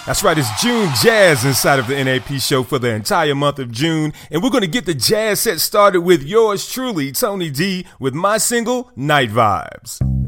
That's right, it's June Jazz inside of the NAP show for the entire month of June, and we're going to get the jazz set started with yours truly, Tony D, with my single, Night Vibes.